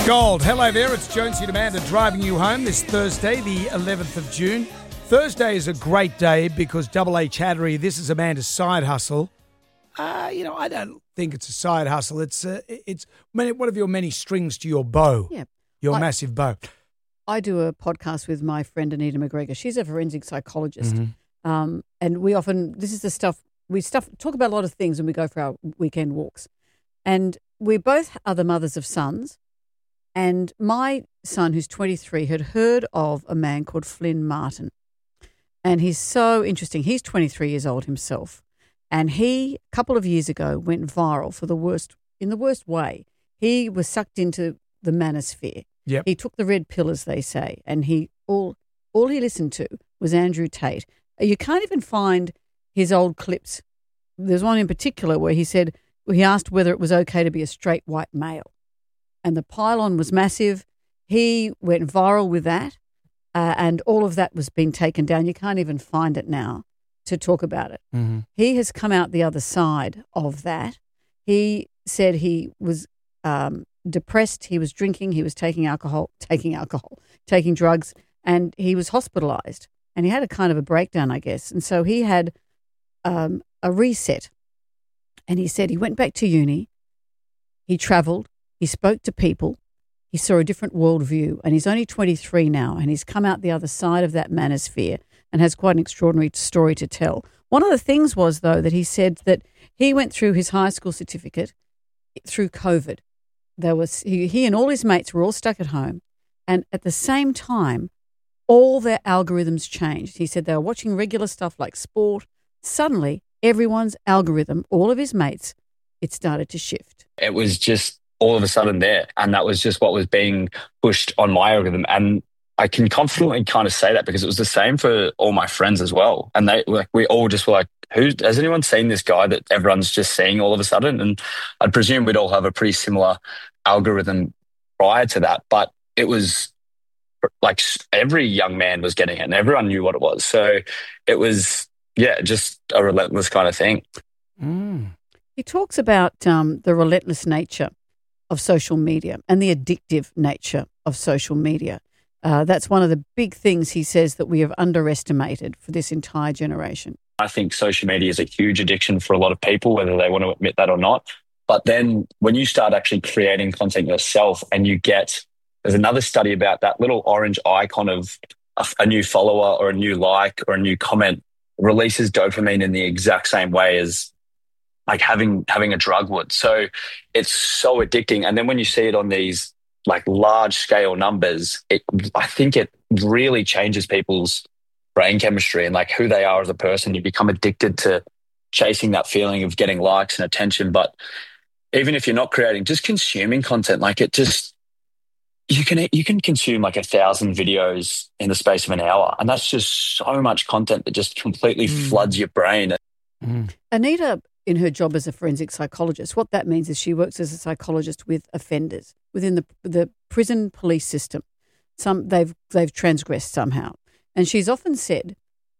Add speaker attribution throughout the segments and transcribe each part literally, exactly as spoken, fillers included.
Speaker 1: Gold. Hello there, it's Jonesy and Amanda driving you home this Thursday, the eleventh of June. Thursday is a great day because Double A Chattery, this is Amanda's side hustle. Uh, you know, I don't think it's a side hustle. It's uh, it's many, one of your many strings to your bow,
Speaker 2: yeah.
Speaker 1: your
Speaker 2: I,
Speaker 1: massive bow.
Speaker 2: I do a podcast with my friend Anita McGregor. She's a forensic psychologist.
Speaker 1: Mm-hmm.
Speaker 2: Um, and we often, this is the stuff, we stuff talk about a lot of things when we go for our weekend walks. And we both are the mothers of sons. And my son, who's twenty-three, had heard of a man called Flynn Martin. And he's so interesting. He's twenty-three years old himself. And he, a couple of years ago, went viral for the worst, in the worst way. He was sucked into the manosphere.
Speaker 1: Yep.
Speaker 2: He took the red pill, as they say, and he all all he listened to was Andrew Tate. You can't even find his old clips. There's one in particular where he said, he asked whether it was okay to be a straight white male. And the pylon was massive. He went viral with that, uh, and all of that was being taken down. You can't even find it now to talk about it.
Speaker 1: Mm-hmm.
Speaker 2: He has come out the other side of that. He said he was um, depressed, he was drinking, he was taking alcohol, taking alcohol, taking drugs, and he was hospitalised. And he had a kind of a breakdown, I guess. And so he had um, a reset. And he said he went back to uni, he travelled, he spoke to people, he saw a different worldview, and he's only twenty-three now, and he's come out the other side of that manosphere and has quite an extraordinary story to tell. One of the things was, though, that he said that he went through his high school certificate through COVID. There was he, he and all his mates were all stuck at home, and at the same time, all their algorithms changed. He said they were watching regular stuff like sport. Suddenly, everyone's algorithm, all of his mates, it started to shift.
Speaker 3: It was just all of a sudden there. And that was just what was being pushed on my algorithm. And I can confidently kind of say that because it was the same for all my friends as well. And they like, we all just were like, who has anyone seen this guy that everyone's just seeing all of a sudden? And I'd presume we'd all have a pretty similar algorithm prior to that. But it was like every young man was getting it and everyone knew what it was. So it was, yeah, just a relentless kind of thing.
Speaker 1: Mm.
Speaker 2: He talks about um, the relentless nature of social media and the addictive nature of social media. Uh, that's one of the big things he says that we have underestimated for this entire generation.
Speaker 3: I think social media is a huge addiction for a lot of people, whether they want to admit that or not. But then when you start actually creating content yourself and you get, there's another study about that little orange icon of a, a new follower or a new like or a new comment releases dopamine in the exact same way as like having having a drug would. So it's so addicting. And then when you see it on these like large scale numbers, it I think it really changes people's brain chemistry and like who they are as a person. You become addicted to chasing that feeling of getting likes and attention. But even if you're not creating, just consuming content, like it just you can you can consume like a thousand videos in the space of an hour. And that's just so much content that just completely mm. floods your brain.
Speaker 1: Mm.
Speaker 2: Anita, in her job as a forensic psychologist, what that means is she works as a psychologist with offenders within the the prison police system. Some they've they've transgressed somehow, and she's often said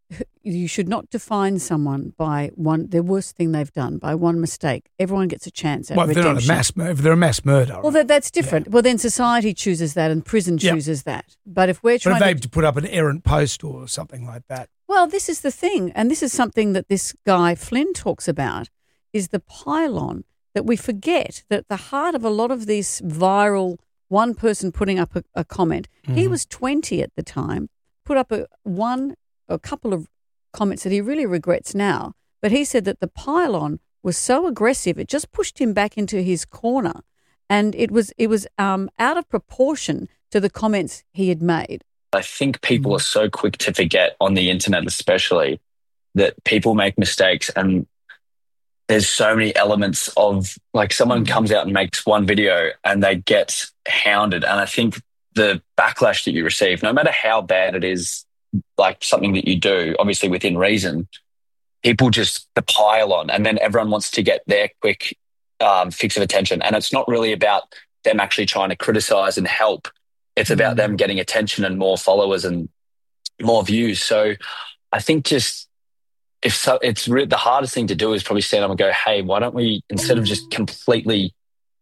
Speaker 2: you should not define someone by one the worst thing they've done by one mistake. Everyone gets a chance at
Speaker 1: well, if
Speaker 2: redemption.
Speaker 1: they're not a mass murder, if they're a mass murder.
Speaker 2: Well, that, that's different. Yeah. Well, then society chooses that, and prison
Speaker 1: yeah.
Speaker 2: chooses that. But if we're
Speaker 1: but
Speaker 2: trying
Speaker 1: if they've
Speaker 2: to
Speaker 1: to put up an errant post or something like that.
Speaker 2: Well, this is the thing, and this is something that this guy Flynn talks about, is the pylon, that we forget that at the heart of a lot of these viral, one person putting up a, a comment, mm-hmm. he was twenty at the time, put up a one, a couple of comments that he really regrets now, but he said that the pylon was so aggressive, it just pushed him back into his corner, and it was, it was um, out of proportion to the comments he had made.
Speaker 3: I think people are so quick to forget on the internet, especially, that people make mistakes and there's so many elements of like someone comes out and makes one video and they get hounded. And I think the backlash that you receive, no matter how bad it is, like something that you do, obviously within reason, people just the pile on and then everyone wants to get their quick um, fix of attention. And it's not really about them actually trying to criticize and help. It's about them getting attention and more followers and more views. So I think just if so, it's re- the hardest thing to do is probably stand up and go, hey, why don't we, instead of just completely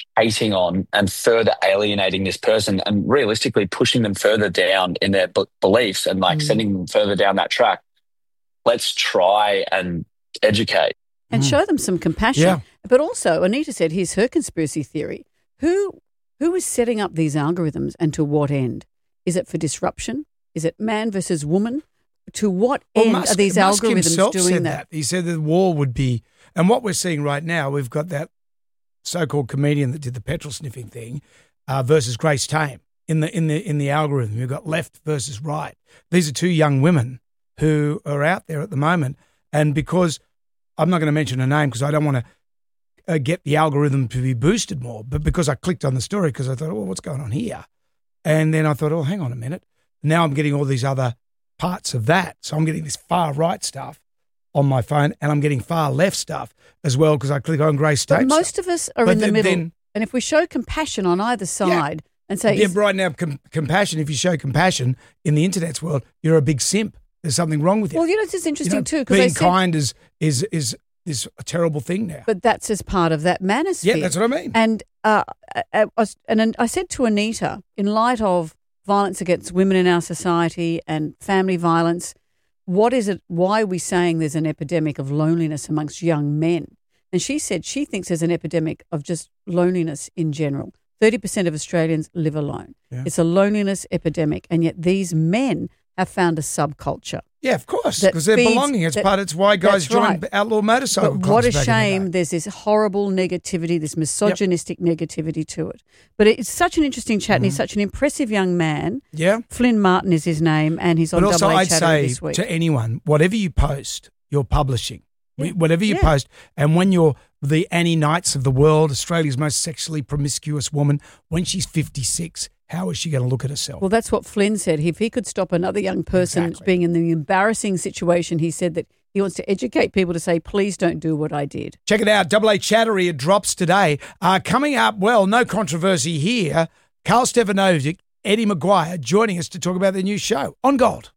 Speaker 3: hating on and further alienating this person and realistically pushing them further down in their b- beliefs and like mm. sending them further down that track. Let's try and educate.
Speaker 2: And mm. show them some compassion.
Speaker 1: Yeah.
Speaker 2: But also, Anita said, here's her conspiracy theory. Who who is setting up these algorithms and to what end? Is it for disruption? Is it man versus woman? To what
Speaker 1: well,
Speaker 2: end
Speaker 1: Musk,
Speaker 2: are these
Speaker 1: Musk
Speaker 2: algorithms
Speaker 1: himself
Speaker 2: doing
Speaker 1: said
Speaker 2: that?
Speaker 1: that? He said that the war would be, and what we're seeing right now, we've got that so-called comedian that did the petrol sniffing thing uh, versus Grace Tame in the in the in the algorithm. You've got left versus right. These are two young women who are out there at the moment, and because I'm not going to mention her name because I don't want to uh, get the algorithm to be boosted more, but because I clicked on the story because I thought, oh, what's going on here? And then I thought, oh, hang on a minute. Now I'm getting all these other parts of that. So I'm getting this far right stuff on my phone and I'm getting far left stuff as well because I click on Grace Tame.
Speaker 2: But most
Speaker 1: stuff.
Speaker 2: of us are
Speaker 1: but
Speaker 2: in the
Speaker 1: then,
Speaker 2: middle.
Speaker 1: Then,
Speaker 2: and if we show compassion on either side yeah, and say...
Speaker 1: Yeah, right now, com- compassion, if you show compassion in the internet's world, you're a big simp. There's something wrong with you.
Speaker 2: Well, you know, it's interesting
Speaker 1: you know,
Speaker 2: too.
Speaker 1: Being
Speaker 2: said,
Speaker 1: kind is, is, is, is a terrible thing now.
Speaker 2: But that's as part of that manosphere.
Speaker 1: Yeah, that's what I mean.
Speaker 2: And, uh, I, I, and I said to Anita, in light of violence against women in our society and family violence, what is it, why are we saying there's an epidemic of loneliness amongst young men? And she said she thinks there's an epidemic of just loneliness in general. thirty percent of Australians live alone. Yeah. It's a loneliness epidemic, and yet these men have found a subculture.
Speaker 1: Yeah, of course, because they're
Speaker 2: feeds,
Speaker 1: belonging. It's
Speaker 2: that,
Speaker 1: part. It's why guys join
Speaker 2: right.
Speaker 1: outlaw motorcycle
Speaker 2: but
Speaker 1: clubs.
Speaker 2: What a
Speaker 1: back
Speaker 2: shame!
Speaker 1: in the day.
Speaker 2: There's this horrible negativity, this misogynistic yep. negativity to it. But it's such an interesting chat, mm-hmm. and he's such an impressive young man.
Speaker 1: Yeah,
Speaker 2: Flynn Martin is his name, and he's on
Speaker 1: but also
Speaker 2: Double A
Speaker 1: I'd
Speaker 2: Chattery
Speaker 1: say
Speaker 2: this week.
Speaker 1: To anyone, whatever you post, you're publishing.
Speaker 2: Yeah.
Speaker 1: Whatever you
Speaker 2: yeah.
Speaker 1: post, and when you're the Annie Knights of the world, Australia's most sexually promiscuous woman, when she's fifty-six, how is she going to look at herself?
Speaker 2: Well, that's what Flynn said. If he could stop another young person
Speaker 1: exactly.
Speaker 2: being in the embarrassing situation, he said that he wants to educate people to say, please don't do what I did.
Speaker 1: Check it out. Double A Chattery, it drops today. Uh, coming up, well, no controversy here. Carl Stefanovic, Eddie Maguire joining us to talk about their new show, On Gold.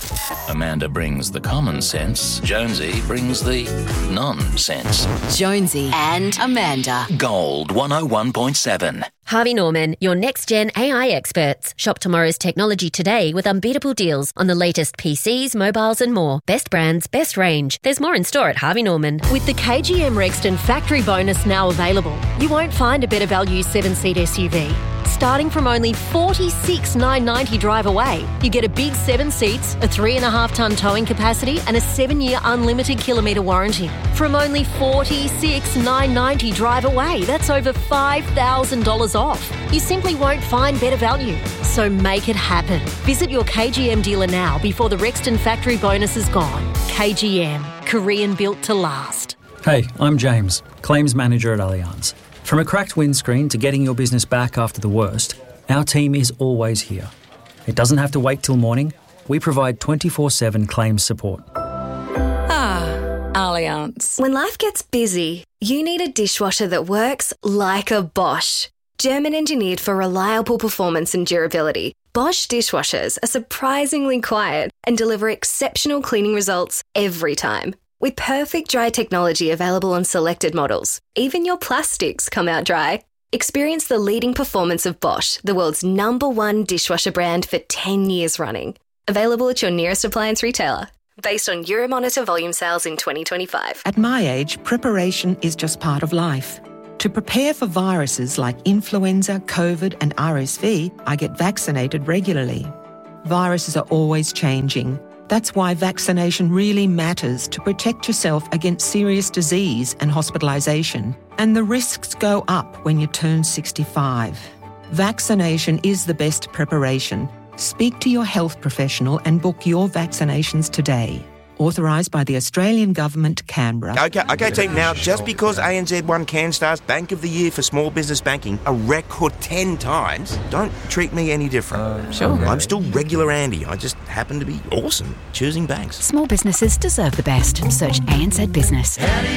Speaker 4: Amanda brings the common sense. Jonesy brings the nonsense.
Speaker 5: Jonesy and Amanda.
Speaker 4: Gold one oh one point seven.
Speaker 6: Harvey Norman, your next-gen A I experts. Shop tomorrow's technology today with unbeatable deals on the latest P Cs, mobiles and more. Best brands, best range. There's more in store at Harvey Norman.
Speaker 7: With the K G M Rexton factory bonus now available, you won't find a better value seven-seat S U V. Starting from only forty-six thousand nine hundred ninety dollars drive away, you get a big seven seats, a three and a half tonne towing capacity and a seven-year unlimited kilometre warranty. From only forty-six thousand nine hundred ninety dollars drive away, that's over five thousand dollars off. You simply won't find better value. So make it happen. Visit your K G M dealer now before the Rexton factory bonus is gone. K G M, Korean built to last.
Speaker 8: Hey, I'm James, Claims Manager at Allianz. From a cracked windscreen to getting your business back after the worst, our team is always here. It doesn't have to wait till morning. We provide twenty-four seven claims support.
Speaker 5: Ah, Allianz.
Speaker 9: When life gets busy, you need a dishwasher that works like a Bosch. German engineered for reliable performance and durability, Bosch dishwashers are surprisingly quiet and deliver exceptional cleaning results every time. With perfect dry technology available on selected models, even your plastics come out dry. Experience the leading performance of Bosch, the world's number one dishwasher brand for ten years running. Available at your nearest appliance retailer. Based on Euromonitor volume sales in twenty twenty-five.
Speaker 10: At my age, preparation is just part of life. To prepare for viruses like influenza, COVID and R S V, I get vaccinated regularly. Viruses are always changing. That's why vaccination really matters to protect yourself against serious disease and hospitalisation. And the risks go up when you turn sixty-five. Vaccination is the best preparation. Speak to your health professional and book your vaccinations today. Authorised by the Australian Government, Canberra.
Speaker 11: Okay, okay, team. Now, just because A N Z won CanStar's Bank of the Year for Small Business Banking a record ten times, don't treat me any different.
Speaker 5: Uh, sure.
Speaker 11: I'm still regular Andy. I just happen to be awesome choosing banks.
Speaker 5: Small businesses deserve the best. Search A N Z Business.